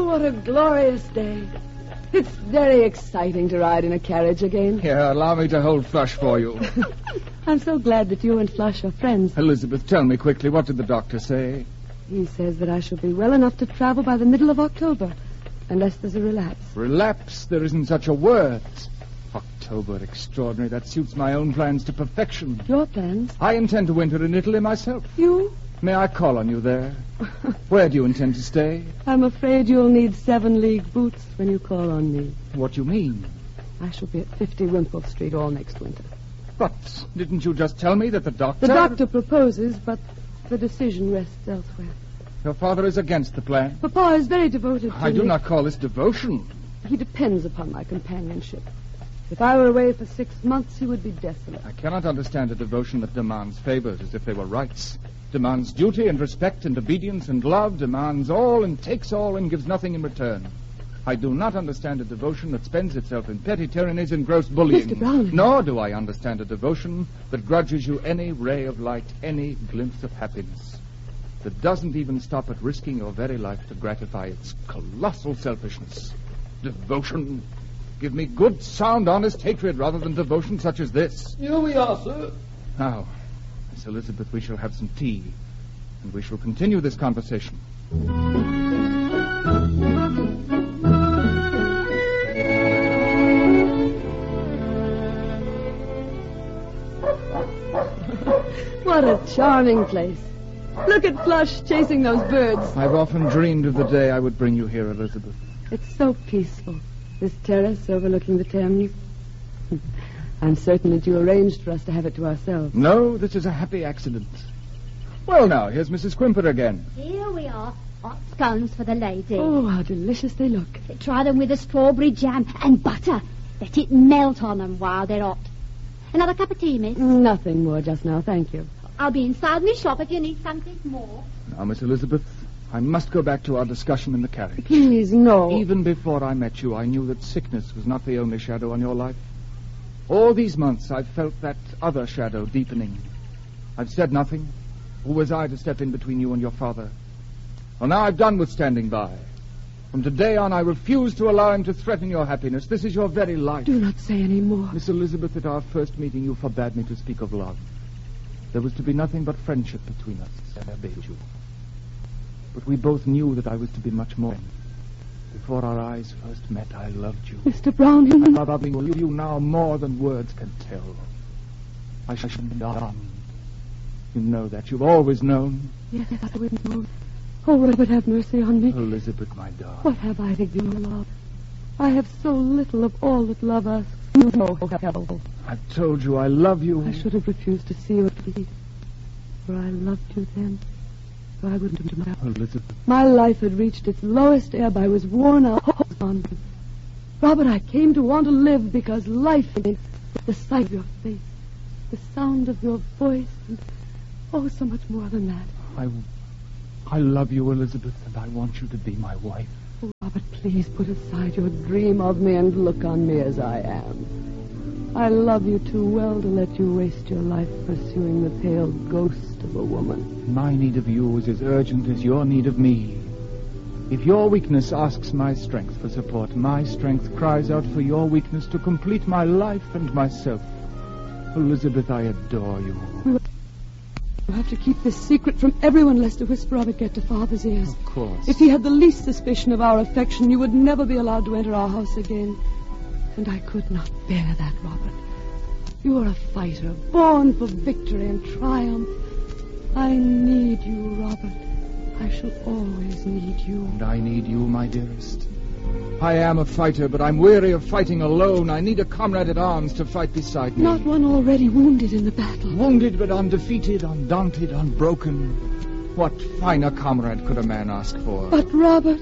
what a glorious day. It's very exciting to ride in a carriage again. Here, allow me to hold Flush for you. I'm so glad that you and Flush are friends. Elizabeth, tell me quickly, what did the doctor say? He says that I shall be well enough to travel by the middle of October, unless there's a relapse. Relapse? There isn't such a word. October, extraordinary. That suits my own plans to perfection. Your plans? I intend to winter in Italy myself. You? May I call on you there? Where do you intend to stay? I'm afraid you'll need 7-league boots when you call on me. What do you mean? I shall be at 50 Wimpole Street all next winter. But didn't you just tell me that the doctor... The doctor proposes, but the decision rests elsewhere. Your father is against the plan? Papa is very devoted to I do not call this devotion. He depends upon my companionship. If I were away for 6 months, he would be desolate. I cannot understand a devotion that demands favors as if they were rights. Demands duty and respect and obedience and love, demands all and takes all and gives nothing in return. I do not understand a devotion that spends itself in petty tyrannies and gross bullying. Mr. Browning. Nor do I understand a devotion that grudges you any ray of light, any glimpse of happiness. That doesn't even stop at risking your very life to gratify its colossal selfishness. Devotion. Give me good, sound, honest hatred rather than devotion such as this. Here we are, sir. Now, Miss Elizabeth, we shall have some tea, and we shall continue this conversation. What a charming place. Look at Flush chasing those birds. I've often dreamed of the day I would bring you here, Elizabeth. It's so peaceful, this terrace overlooking the Thames. I'm certain that you arranged for us to have it to ourselves. No, this is a happy accident. Well, now, here's Mrs. Quimper again. Here we are. Hot scones for the lady. Oh, how delicious they look. Try them with a strawberry jam and butter. Let it melt on them while they're hot. Another cup of tea, miss? Nothing more just now, thank you. I'll be inside my shop if you need something more. Now, Miss Elizabeth, I must go back to our discussion in the carriage. Please, no. Even before I met you, I knew that sickness was not the only shadow on your life. All these months, I've felt that other shadow deepening. I've said nothing. Who was I to step in between you and your father? Well, now I've done with standing by. From today on, I refuse to allow him to threaten your happiness. This is your very life. Do not say any more. Miss Elizabeth, at our first meeting, you forbade me to speak of love. There was to be nothing but friendship between us, I bade you. But we both knew that I was to be much more. Before our eyes first met, I loved you. Mr. Browning. I'm loving you now more than words can tell. I shall be on. You know that. You've always known. Yes, I would know. Oh, Robert, have mercy on me. Elizabeth, my darling. What have I to give you, love? I have so little of all that love asks. You know how. I've told you I love you. I should have refused to see you at least. For I loved you then. So I wouldn't do my... Elizabeth. My life had reached its lowest ebb. I was worn out. Robert, I came to want to live because life is the sight of your face, the sound of your voice, and so much more than that. I love you, Elizabeth, and I want you to be my wife. Oh, Robert, please put aside your dream of me and look on me as I am. I love you too well to let you waste your life pursuing the pale ghost of a woman. My need of you is as urgent as your need of me. If your weakness asks my strength for support, my strength cries out for your weakness to complete my life and myself. Elizabeth, I adore you. You have to keep this secret from everyone lest a whisper of it get to Father's ears. Of course. If he had the least suspicion of our affection, you would never be allowed to enter our house again. And I could not bear that, Robert. You are a fighter, born for victory and triumph. I need you, Robert. I shall always need you. And I need you, my dearest. I am a fighter, but I'm weary of fighting alone. I need a comrade at arms to fight beside me. Not one already wounded in the battle. Wounded but undefeated, undaunted, unbroken. What finer comrade could a man ask for? But, Robert...